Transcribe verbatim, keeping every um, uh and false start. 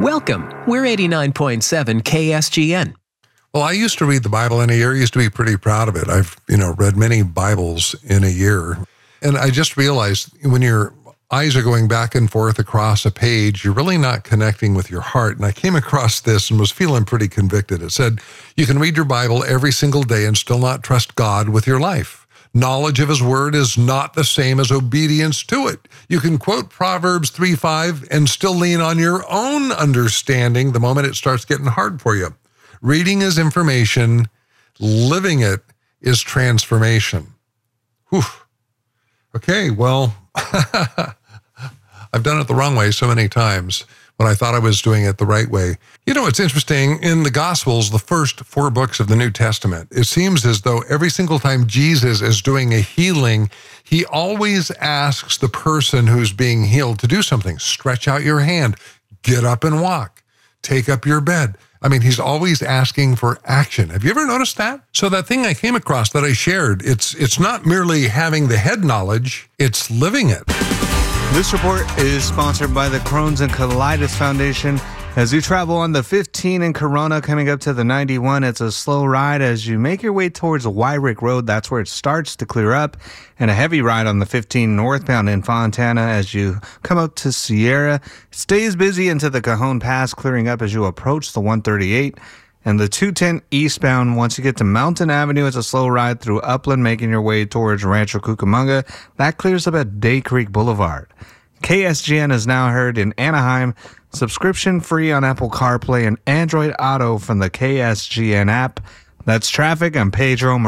Welcome. We're eighty-nine point seven K S G N. Well, I used to read the Bible in a year. I used to be pretty proud of it. I've, you know, read many Bibles in a year. And I just realized when your eyes are going back and forth across a page, you're really not connecting with your heart. And I came across this and was feeling pretty convicted. It said, you can read your Bible every single day and still not trust God with your life. Knowledge of his word is not the same as obedience to it. You can quote Proverbs three five and still lean on your own understanding the moment it starts getting hard for you. Reading is information. Living it is transformation. Whew. Okay, well, I've done it the wrong way so many times when I thought I was doing it the right way. You know, it's interesting. In the Gospels, the first four books of the New Testament, it seems as though every single time Jesus is doing a healing, he always asks the person who's being healed to do something. Stretch out your hand, get up and walk, take up your bed. I mean, he's always asking for action. Have you ever noticed that? So that thing I came across that I shared, it's it's not merely having the head knowledge, it's living it. This report is sponsored by the Crohn's and Colitis Foundation. As you travel on the fifteen in Corona coming up to the ninety-one, it's a slow ride as you make your way towards Wyrick Road. That's where it starts to clear up. And a heavy ride on the fifteen northbound in Fontana as you come up to Sierra. It stays busy into the Cajon Pass, clearing up as you approach the one thirty-eight. And the two ten eastbound, once you get to Mountain Avenue, it's a slow ride through Upland, making your way towards Rancho Cucamonga. That clears up at Day Creek Boulevard. K S G N is now heard in Anaheim, subscription free on Apple CarPlay and Android Auto from the K S G N app. That's traffic. I'm Pedro